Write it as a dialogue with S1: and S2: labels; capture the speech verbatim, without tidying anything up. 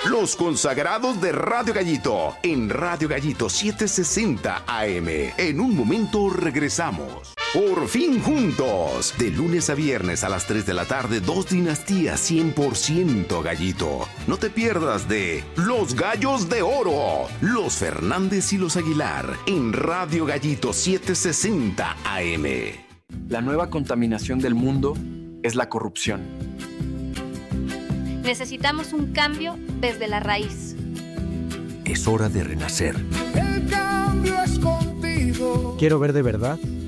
S1: Los consagrados de Radio Gallito, en Radio Gallito setecientos sesenta A M. En un momento regresamos. Por fin juntos. De lunes a viernes a las tres de la tarde, dos dinastías cien por ciento Gallito. No te pierdas de Los Gallos de Oro, los Fernández y los Aguilar, en Radio Gallito setecientos sesenta A M.
S2: La nueva contaminación del mundo es la corrupción.
S3: Necesitamos un cambio desde la raíz.
S4: Es hora de renacer.
S5: El cambio es contigo.
S6: Quiero ver de verdad